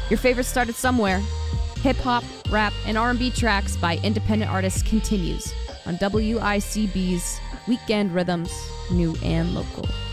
Your favorite started somewhere. Hip-hop, rap, and R&B tracks by independent artists continues on WICB's Weekend Rhythms, new and local.